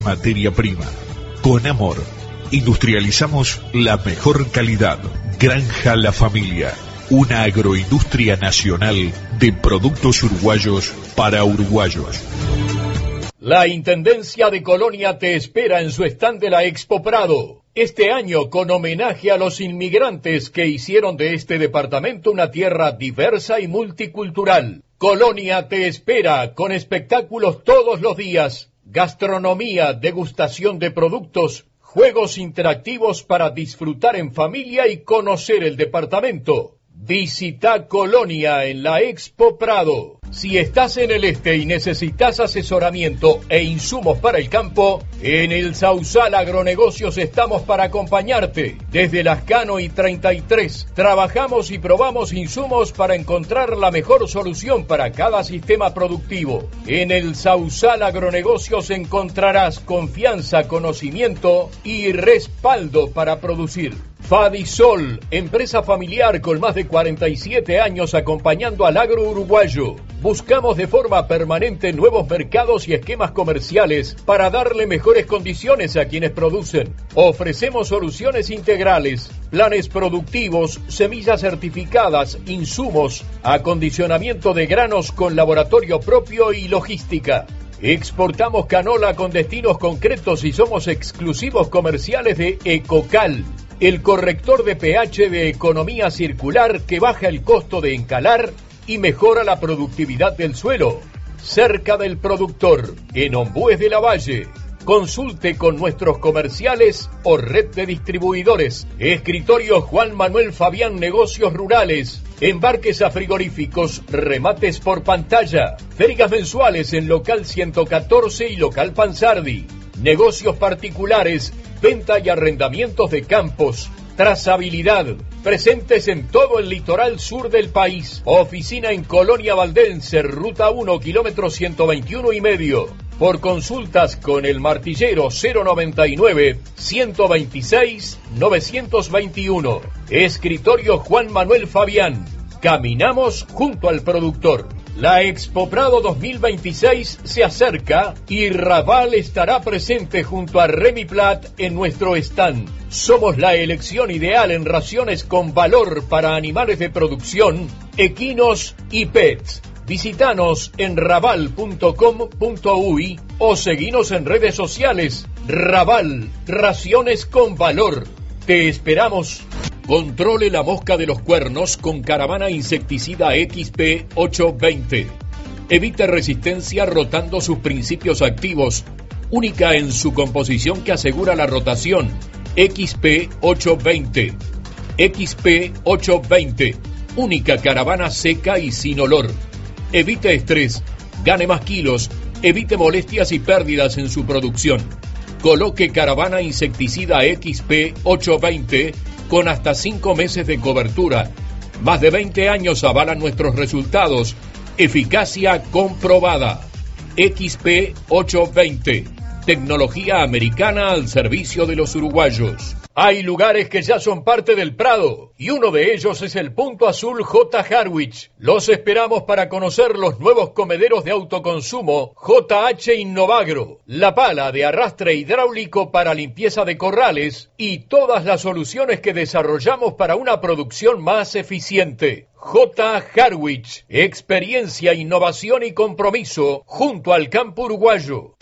materia prima. Con amor, industrializamos la mejor calidad. Granja La Familia, una agroindustria nacional de productos uruguayos para uruguayos. La Intendencia de Colonia te espera en su stand de la Expo Prado. Este año con homenaje a los inmigrantes que hicieron de este departamento una tierra diversa y multicultural. Colonia te espera con espectáculos todos los días, gastronomía, degustación de productos, juegos interactivos para disfrutar en familia y conocer el departamento. Visita Colonia en la Expo Prado. Si estás en el este y necesitas asesoramiento e insumos para el campo, en el Sausal Agronegocios estamos para acompañarte. Desde Lascano y 33, trabajamos y probamos insumos para encontrar la mejor solución para cada sistema productivo. En el Sausal Agronegocios encontrarás confianza, conocimiento y respaldo para producir. Fadisol, empresa familiar con más de 47 años acompañando al agro uruguayo. Buscamos de forma permanente nuevos mercados y esquemas comerciales para darle mejores condiciones a quienes producen. Ofrecemos soluciones integrales, planes productivos, semillas certificadas, insumos, acondicionamiento de granos con laboratorio propio y logística. Exportamos canola con destinos concretos y somos exclusivos comerciales de Ecocal, el corrector de pH de economía circular que baja el costo de encalar y mejora la productividad del suelo. Cerca del productor, en Ombues de la Valle. Consulte con nuestros comerciales o red de distribuidores. Escritorio Juan Manuel Fabián Negocios Rurales. Embarques a frigoríficos, remates por pantalla. Ferias mensuales en local 114 y local Pansardi. Negocios particulares, venta y arrendamientos de campos. Trazabilidad, presentes en todo el litoral sur del país. Oficina en Colonia Valdense, Ruta 1, kilómetro 121 y medio. Por consultas con el martillero 099-126-921. Escritorio Juan Manuel Fabián. Caminamos junto al productor. La Expo Prado 2026 se acerca y Raval estará presente junto a Remiplat en nuestro stand. Somos la elección ideal en raciones con valor para animales de producción, equinos y pets. Visítanos en raval.com.uy o seguinos en redes sociales. Raval, raciones con valor. Te esperamos. Controle la mosca de los cuernos con Caravana Insecticida XP 820. Evite resistencia rotando sus principios activos, única en su composición que asegura la rotación. XP 820. XP 820. Única caravana seca y sin olor. Evite estrés, gane más kilos, evite molestias y pérdidas en su producción. Coloque Caravana Insecticida XP 820 con hasta 5 meses de cobertura. Más de 20 años avalan nuestros resultados. Eficacia comprobada. XP 820. Tecnología americana al servicio de los uruguayos. Hay lugares que ya son parte del Prado y uno de ellos es el Punto Azul J. Harwich. Los esperamos para conocer los nuevos comederos de autoconsumo JH Innovagro, la pala de arrastre hidráulico para limpieza de corrales y todas las soluciones que desarrollamos para una producción más eficiente. J. Harwich, experiencia, innovación y compromiso junto al campo uruguayo.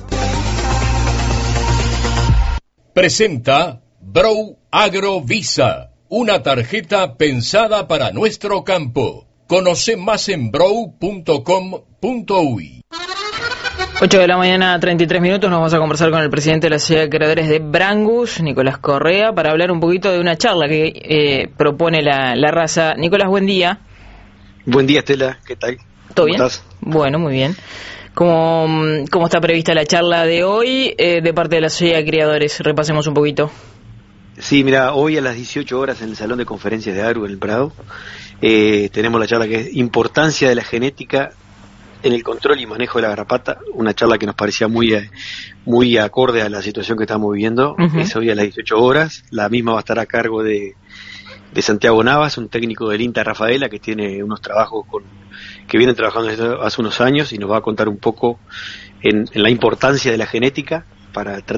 Presenta Brow Agro Visa, una tarjeta pensada para nuestro campo. Conoce más en brow.com.uy. 8 de la mañana, 33 minutos, nos vamos a conversar con el presidente de la Sociedad de Creadores de Brangus, Nicolás Correa, para hablar un poquito de una charla que propone la raza. Nicolás, buen día. Buen día, Estela, ¿qué tal? ¿Todo bien? ¿Estás? Bueno, muy bien. ¿Cómo está prevista la charla de hoy de parte de la Sociedad de Criadores? Repasemos un poquito. Sí, mira, hoy a las 18 horas en el Salón de Conferencias de Agro en el Prado tenemos la charla que es Importancia de la Genética en el Control y Manejo de la Garrapata, una charla que nos parecía muy acorde a la situación que estamos viviendo. Es hoy a las 18 horas, la misma va a estar a cargo de Santiago Navas, un técnico del INTA Rafaela que tiene unos trabajos que vienen trabajando hace unos años y nos va a contar un poco en la importancia de la genética para